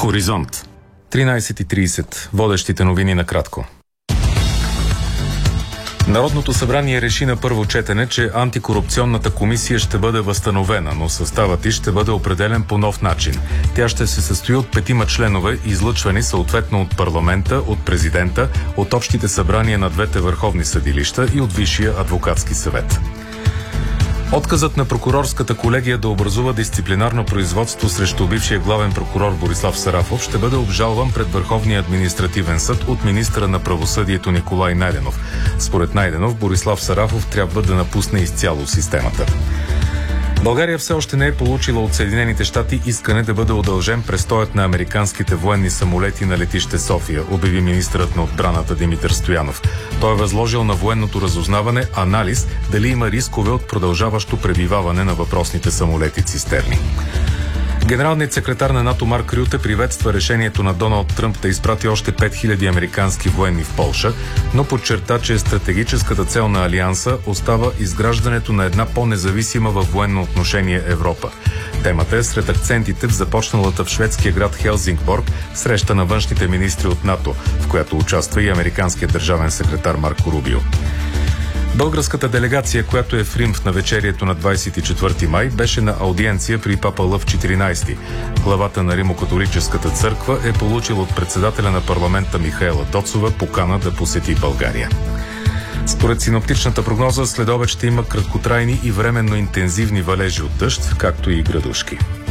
Хоризонт. 13:30. Водещите новини накратко. Народното събрание реши на първо четене, че антикорупционната комисия ще бъде възстановена, но съставът й ще бъде определен по нов начин. Тя ще се състои от 5 членове, излъчвани съответно от парламента, от президента, от общите събрания на двете върховни съдилища и от Висшия адвокатски съвет. Отказът на прокурорската колегия да образува дисциплинарно производство срещу бившия главен прокурор Борислав Сарафов ще бъде обжалван пред Върховния административен съд от министъра на правосъдието Николай Найденов. Според Найденов, Борислав Сарафов трябва да напусне изцяло системата. България все още не е получила от Съединените щати искане да бъде удължен престоят на американските военни самолети на летище София, обяви министърът на отбраната Димитър Стоянов. Той е възложил на военното разузнаване анализ дали има рискове от продължаващо пребиваване на въпросните самолети-цистерни. Генералният секретар на НАТО Марк Рюте приветства решението на Доналд Тръмп да изпрати още 5000 американски военни в Полша, но подчерта, че стратегическата цел на Алианса остава изграждането на една по-независима във военно отношение Европа. Темата е сред акцентите в започналата в шведския град Хелзингборг среща на външните министри от НАТО, в която участва и американският държавен секретар Марко Рубио. Българската делегация, която е в Рим в навечерието на 24 май, беше на аудиенция при папа Лъв 14. Главата на Римокатолическата църква е получил от председателя на парламента Михаела Доцова покана да посети България. Според синоптичната прогноза, следобед ще има краткотрайни и временно интензивни валежи от дъжд, както и градушки.